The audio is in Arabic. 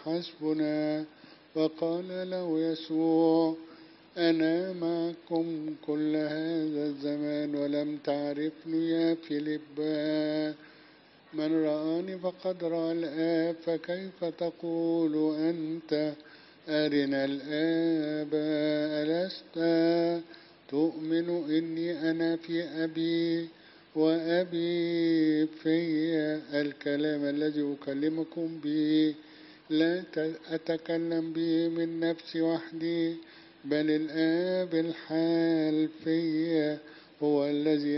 حسبنا. وقال له يسوع: أنا معكم كل هذا الزمان ولم تعرفني يا فيلبا؟ من رآني فقد رأى الآب، فكيف تقول أنت أرنا الآب؟ ألست تؤمن إني أنا في أبي وأبي في؟ الكلام الذي أكلمكم به لا أتكلم به من نفسي وحدي، بل الآب الحال في هو الذي